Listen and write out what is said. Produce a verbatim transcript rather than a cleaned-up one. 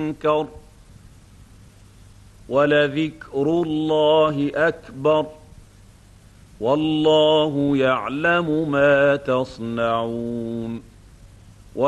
أنكر ولذكر الله أكبر والله يعلم ما تصنعون